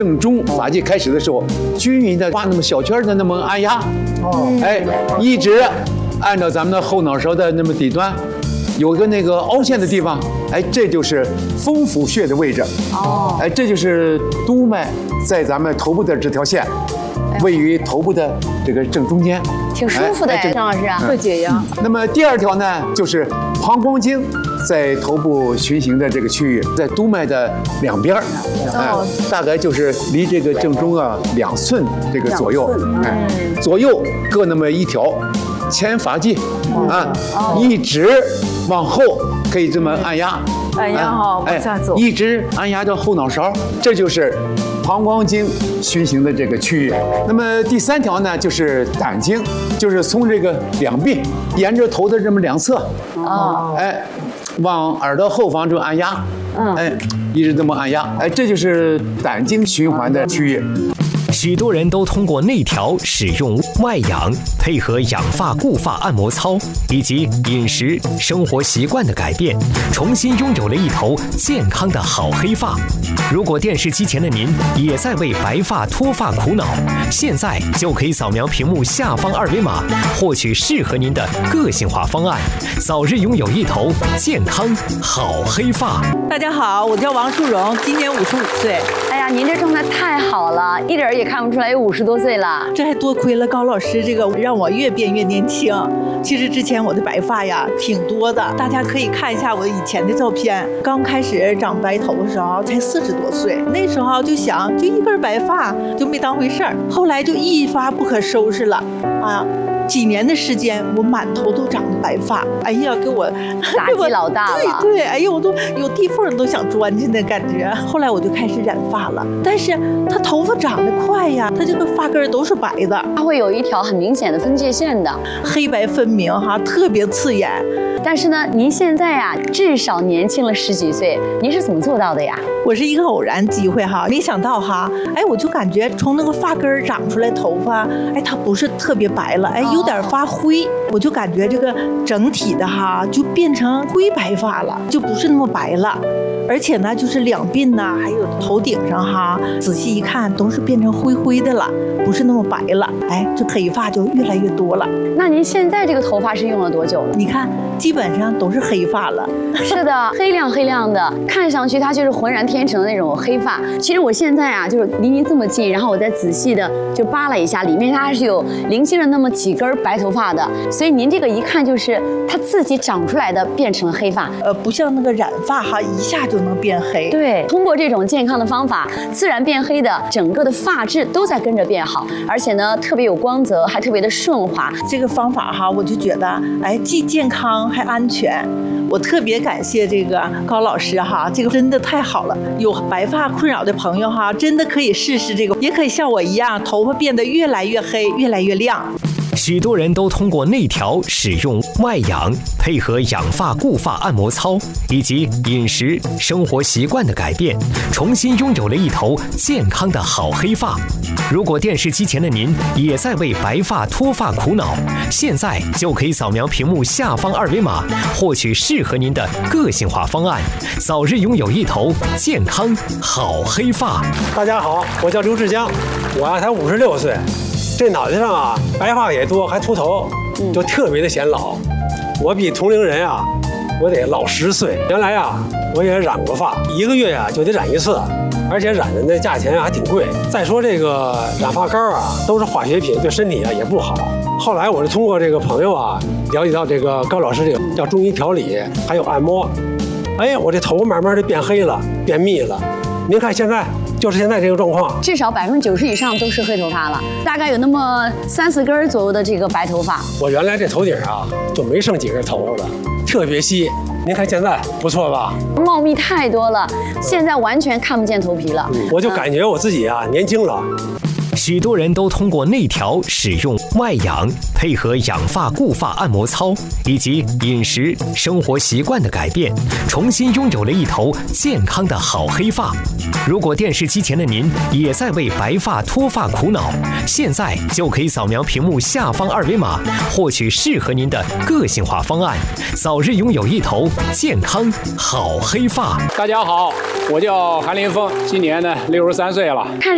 正中发际开始的时候，均匀的画那么小圈的那么按压，一直按照咱们的后脑勺的那么底端，有个那个凹陷的地方，这就是风府穴的位置。这就是督脉在咱们头部的这条线，位于头部的这个正中间， 挺舒服的，张老师啊， 会解压。 那么第2条呢，就是膀胱经在头部循行的这个区域，在督脉的两边大概就是离这个正中2寸这个左右，左右各那么1条，前发际一直往后可以这么按压， 往下走， 一直按压到后脑勺，这就是膀胱经循行的这个区域。那么第3条呢，就是胆经，就是从这个两鬓沿着头的这么2侧，往耳朵后方这么按压，一直这么按压，这就是胆经循环的区域。 许多人都通过内调、使用外养，配合养发固发按摩操，以及饮食、生活习惯的改变，重新拥有了一头健康的好黑发。如果电视机前的您也在为白发脱发苦恼，现在就可以扫描屏幕下方2维码，获取适合您的个性化方案，早日拥有一头健康好黑发。 大家好，我叫王淑荣，今年55岁。 哎呀，您这状态太好了，一点也看不出来有50多岁了。 这还多亏了高老师这个，让我越变越年轻。其实之前我的白发呀挺多的，大家可以看一下我以前的照片。刚开始长白头的时候才40多岁，那时候就想就一根白发就没当回事儿，后来就一发不可收拾了几年的时间，我满头都长了白发，哎呀，给我打击老大了。 对，哎呀，我都有地缝都想钻进的感觉。后来我就开始染发了，但是他头发长得快呀，他这个发根都是白的， 它会有一条很明显的分界线的， 黑白分明特别刺眼。 但是呢，您现在呀，至少年轻了10几岁，您是怎么做到的呀？ 我是一个偶然机会没想到我就感觉从那个发根长出来头发，它不是特别白了，有点发灰，我就感觉这个整体的就变成灰白发了，就不是那么白了。而且呢，就是两鬓呢，还有头顶上仔细一看都是变成灰灰的了，不是那么白了。这黑发就越来越多了。 那您现在这个头发是用了多久了？ 你看，基本上都是黑发了。 是的，黑亮黑亮的，看上去它就是浑然天成的那种黑发。其实我现在就是离您这么近，然后我再仔细的就扒拉一下，里面它还是有零星的那么几根白头发的。所以您这个一看就是它自己长出来的，变成了黑发。 不像那个染发一下就能变黑。 对，通过这种健康的方法，自然变黑的整个的发质都在跟着变好，而且呢特别有光泽，还特别的顺滑。 这个方法我就觉得既健康还安全。我特别感谢这个高老师这个真的太好了。有白发困扰的朋友真的可以试试这个，也可以像我一样，头发变得越来越黑，越来越亮。 许多人都通过内调、使用外养，配合养发固发按摩操，以及饮食、生活习惯的改变，重新拥有了一头健康的好黑发。如果电视机前的您也在为白发脱发苦恼，现在就可以扫描屏幕下方2维码，获取适合您的个性化方案，早日拥有一头健康好黑发。 大家好，我叫刘志江，我才56岁。这脑袋上白发也多，还秃头，就特别的显老。我比同龄人我得老10岁。原来我也染过发，1个月就得染1次，而且染的那价钱还挺贵。再说这个染发膏都是化学品，对身体也不好。后来我是通过这个朋友了解到这个高老师这个叫中医调理，还有按摩。我这头发慢慢的变黑了，变密了。您看现在。就是现在这个状况， 至少90%以上都是黑头发了，大概有那么3、4根左右的这个白头发。 我原来这头顶就没剩几根头发了，特别稀。您看现在不错吧？ 茂密太多了，现在完全看不见头皮了。 我就感觉我自己年轻了。 许多人都通过内调、使用外养，配合养发固发按摩操，以及饮食、生活习惯的改变，重新拥有了一头健康的好黑发。如果电视机前的您也在为白发脱发苦恼，现在就可以扫描屏幕下方2维码，获取适合您的个性化方案，早日拥有一头健康好黑发。 大家好，我叫韩林峰，今年呢63岁了。 看